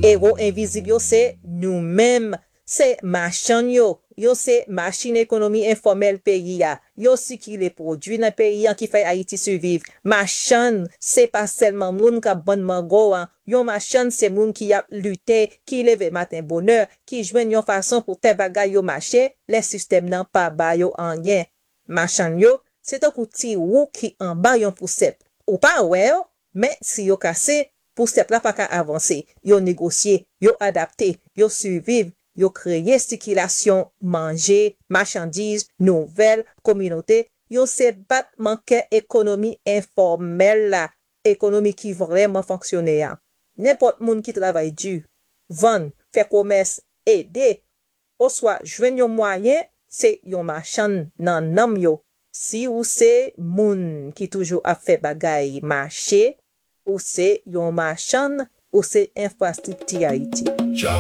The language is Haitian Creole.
Héros invisible yo c'est nous-mêmes, c'est machin yo c'est machine économie informelle pays a. Yo si qui les produits dans pays qui fait Haïti survivre. Machin c'est pas seulement moun ka bon mango hein. Yo machin c'est moun qui a lutté, qui leve matin bonheur, qui joine yon façon pour te bagay yo marché, les systèmes nan pas ba yo en rien. Machin yo, c'est un petit ou qui en bas yon poussep. Ou pas ouais, mais si yo cassé, poussep la pas ka avancer. Yo négocier, yo adapter, yo survivre, yo créer circulation, manger, marchandises, nouvelles, communauté. Yo se bat manque économie informelle la, économie qui vraiment fonctionne. N'importe moun qui travaille dur, vend, fait commerce, aider, ou soit joindre yon moyen, c'est yon marchand nan nam yo. Si ou c'est moun qui toujours a fait bagay marché, ou c'est yon marchand, ou c'est infrastructure Haïti.